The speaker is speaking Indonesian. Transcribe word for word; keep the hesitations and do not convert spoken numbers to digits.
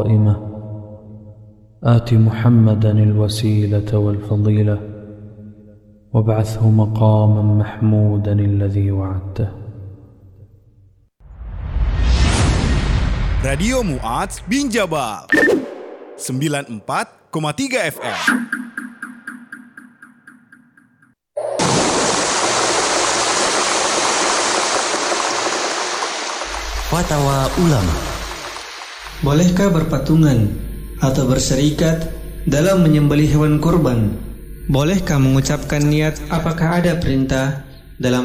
قائمة آت محمدا الوسيلة والفضيلة وابعثه مقاما محمودا الذي وعدته. Radio Mu'adz bin Jabal sembilan puluh empat koma tiga F M. Fatwa ulama. Bolehkah berpatungan atau berserikat dalam menyembelih hewan kurban? Bolehkah mengucapkan niat? Apakah ada perintah dalam